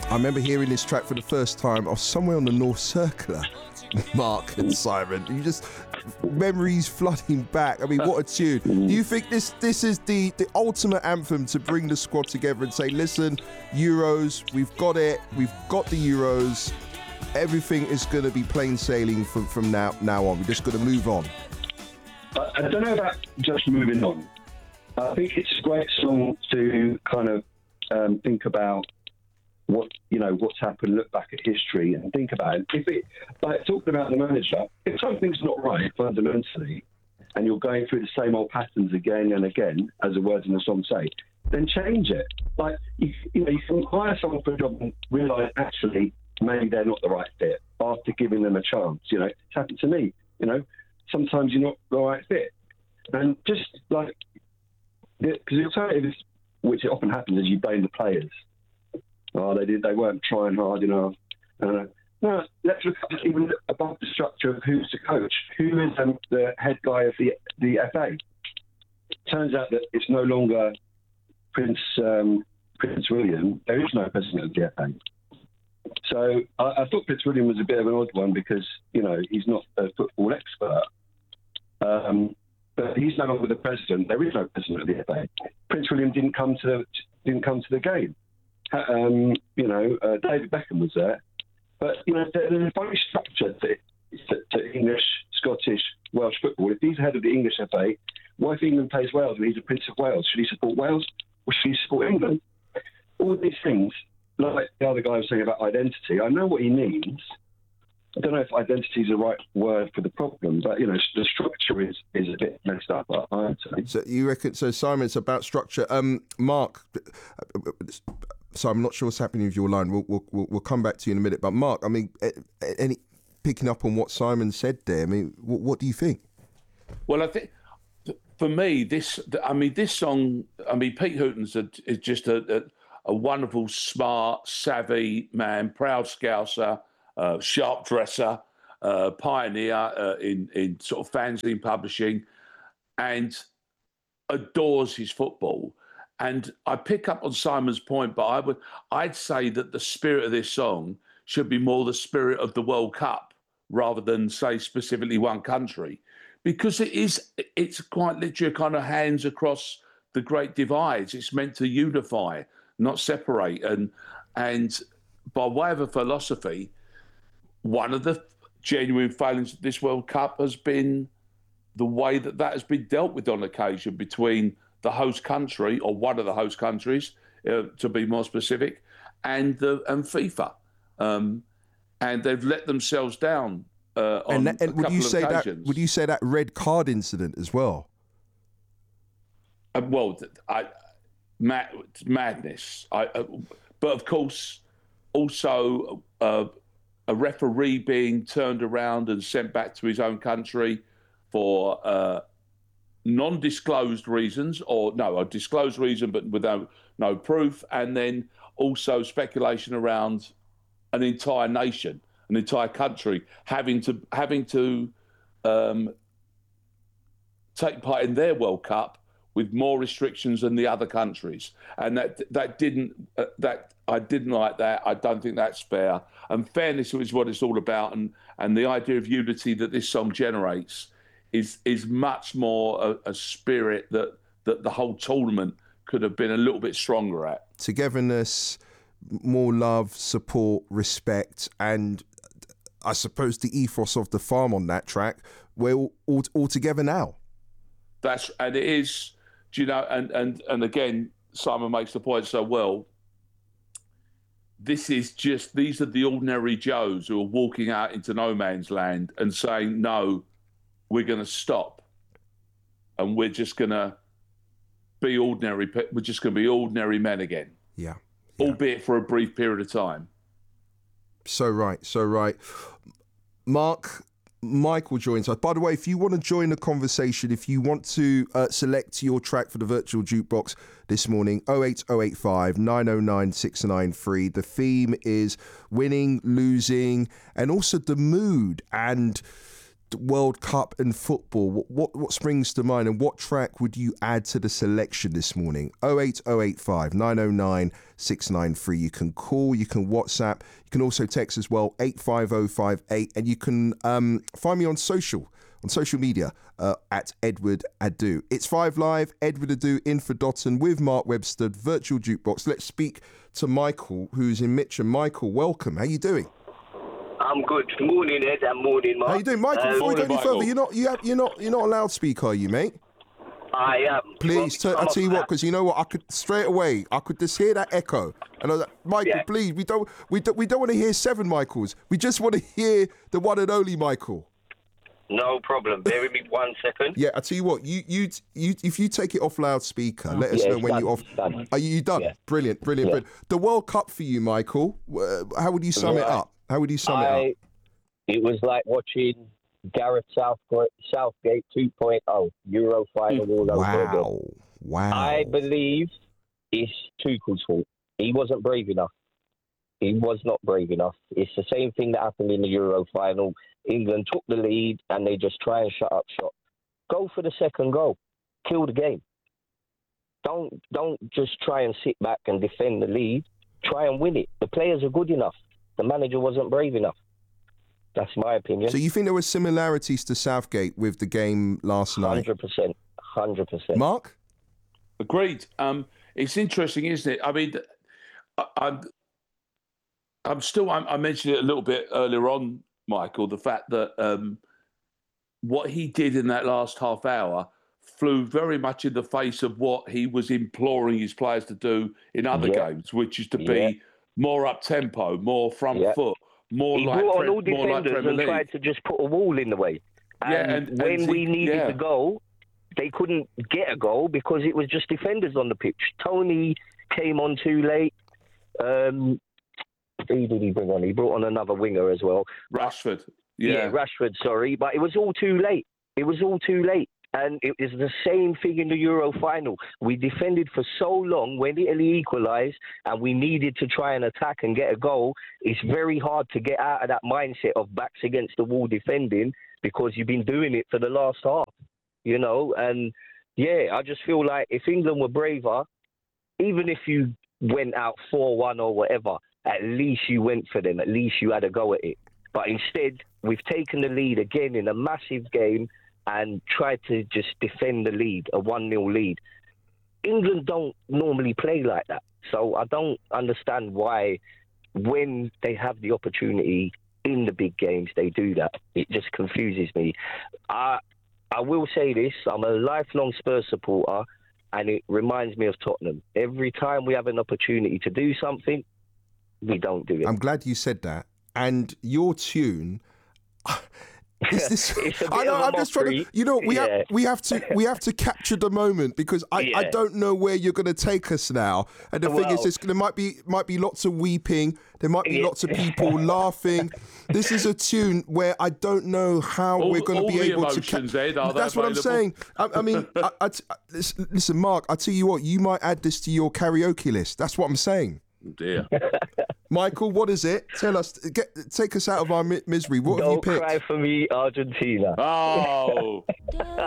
I remember hearing this track for the first time. I was somewhere on the North Circular, Mark and Simon. You just, memories flooding back. I mean, what a tune. Do you think this is the ultimate anthem to bring the squad together and say, listen, Euros, we've got it. We've got the Euros. Everything is going to be plain sailing from now on. We're just going to move on. I don't know about just moving on. I think it's a great song to kind of think about what's happened, look back at history and think about it. If it, like talking about the manager, if something's not right fundamentally and you're going through the same old patterns again and again, as the words in the song say, then change it. Like, you can hire someone for a job and realise actually maybe they're not the right fit after giving them a chance. It's happened to me. Sometimes you're not the right fit. And just like, because the alternative is, which it often happens, is you blame the players. Oh, they weren't trying hard enough. No, let's look up, even above the structure of who's the coach. Who is the head guy of the FA? Turns out that it's no longer Prince William. There is no president of the FA. So I thought Prince William was a bit of an odd one because, he's not a football expert. But he's no longer the president. There is no president of the FA. Prince William didn't come to the game. David Beckham was there, but there's a very structure to English, Scottish, Welsh football. If he's head of the English FA, why if England plays Wales and he's a Prince of Wales? Should he support Wales or should he support England? All these things, like the other guy was saying about identity, I know what he means. I don't know if identity is the right word for the problem, but the structure is a bit messed up, I'd say. So you reckon? So Simon, it's about structure. Mark, so I'm not sure what's happening with your line. We'll come back to you in a minute. But Mark, I mean, picking up on what Simon said there, I mean, what do you think? Well, I think for me, this song. I mean, Pete Hooton's is just a wonderful, smart, savvy man, proud Scouser. Sharp dresser, pioneer in sort of fanzine publishing, and adores his football. And I pick up on Simon's point, but I'd say that the spirit of this song should be more the spirit of the World Cup rather than say specifically one country, because it's quite literally a kind of hands across the great divides. It's meant to unify, not separate. And by way of a philosophy, one of the genuine failings of this World Cup has been the way that has been dealt with on occasion between the host country, or one of the host countries, to be more specific, and FIFA, and they've let themselves down on a couple of occasions. Would you say that red card incident as well? Madness. But of course, also. A referee being turned around and sent back to his own country for non-disclosed reasons, a disclosed reason but without no proof, and then also speculation around an entire nation, an entire country having to take part in their World Cup with more restrictions than the other countries, and I didn't like that. I don't think that's fair. And fairness is what it's all about. And the idea of unity that this song generates is much more a spirit that the whole tournament could have been a little bit stronger at. Togetherness, more love, support, respect, and I suppose the ethos of the farm on that track. We're all together now. And it is, and again, Simon makes the point so well. These are the ordinary Joes who are walking out into no man's land and saying, no, we're going to stop. And we're just going to be ordinary. We're just going to be ordinary men again. Yeah. Albeit for a brief period of time. So right. Mark, Michael joins us. By the way, if you want to join the conversation, if you want to select your track for the virtual jukebox this morning, 08085 909 693. The theme is winning, losing, and also the mood and World Cup and football, what springs to mind, and what track would you add to the selection this morning? 08085 909 693. You can call, you can WhatsApp, you can also text as well, 85058, and you can find me on social media at Edward Adu. It's 5 Live, Edward Adu in for Dotton with Mark Webster, Virtual Jukebox. Let's speak to Michael, who's in Mitcham. Michael, welcome. How you doing? I'm good. Morning, Ed, and morning, Mark. How you doing, Michael? Before we go any further, you're not a loudspeaker, are you, mate? I am. Please, I'll tell you what, because you know what, I could just hear that echo, and I was like, Michael, please, we don't want to hear 7 Michaels. We just want to hear the one and only Michael. No problem. Bear with me 1 second. Yeah, I tell you what, you if you take it off loudspeaker, let us know when you're off. Done. Are you done? Yeah. Brilliant. The World Cup for you, Michael. How would you sum it up? It was like watching Gareth Southgate 2.0 Euro final all over again. Wow. I believe it's Tuchel's fault. He wasn't brave enough. He was not brave enough. It's the same thing that happened in the Euro final. England took the lead and they just try and shut up shop. Go for the second goal. Kill the game. Don't just try and sit back and defend the lead. Try and win it. The players are good enough. The manager wasn't brave enough. That's my opinion. So you think there were similarities to Southgate with the game last night? 100%. Mark? Agreed. It's interesting, isn't it? I mean, I mentioned it a little bit earlier on, Michael, the fact that what he did in that last half hour flew very much in the face of what he was imploring his players to do in other games, which is to be more up-tempo, more front foot, more he like brought on all more like defenders Premier and League. tried to just put a wall in the way. And when we needed to go, they couldn't get a goal because it was just defenders on the pitch. Tony came on too late. Who did he bring on? He brought on another winger as well. Rashford. Yeah, Rashford, sorry. But it was all too late. And it was the same thing in the Euro final. We defended for so long when Italy equalised and we needed to try and attack and get a goal. It's very hard to get out of that mindset of backs against the wall defending because you've been doing it for the last half, you know. And, I just feel like if England were braver, even if you went out 4-1 or whatever, at least you went for them. At least you had a go at it. But instead, we've taken the lead again in a massive game and tried to just defend the lead, a 1-0 lead. England don't normally play like that. So I don't understand why when they have the opportunity in the big games, they do that. It just confuses me. I will say this, I'm a lifelong Spurs supporter and it reminds me of Tottenham. Every time we have an opportunity to do something, we don't do it. I'm glad you said that. And your tune... Is this, I know. I'm just trying to. You know, we have to capture the moment because I don't know where you're going to take us now. And the thing is, there might be lots of weeping. There might be lots of people laughing. This is a tune where I don't know how we're going to be able to capture. That's what I'm saying. I mean, listen, Mark. I tell you what, you might add this to your karaoke list. That's what I'm saying. Oh dear. Michael, what is it? Tell us. Take us out of our misery. What have you picked? Don't cry for me, Argentina. Oh.